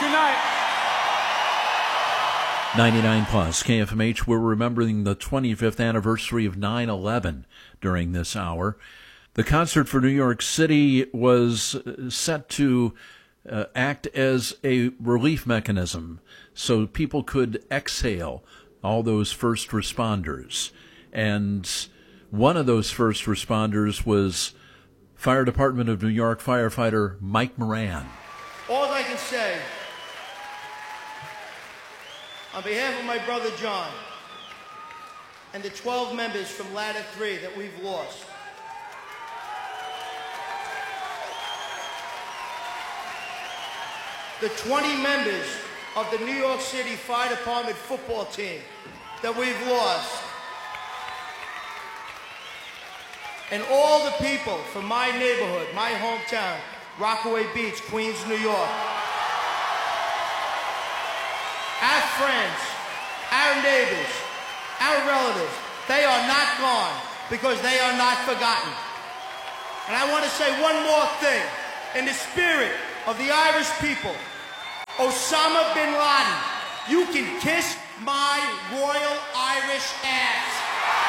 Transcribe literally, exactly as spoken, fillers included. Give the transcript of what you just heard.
night. ninety-nine plus K F M H. We're remembering the twenty-fifth anniversary of nine eleven during this hour. The concert for New York City was set to uh, act as a relief mechanism so people could exhale, all those first responders. And one of those first responders was Fire Department of New York firefighter Mike Moran. All I can say, on behalf of my brother John and the twelve members from Ladder three that we've lost, the twenty members of the New York City Fire Department football team that we've lost, and all the people from my neighborhood, my hometown, Rockaway Beach, Queens, New York, our friends, our neighbors, our relatives, they are not gone because they are not forgotten. And I want to say one more thing. In the spirit of the Irish people, Osama bin Laden, you can kiss my royal Irish ass.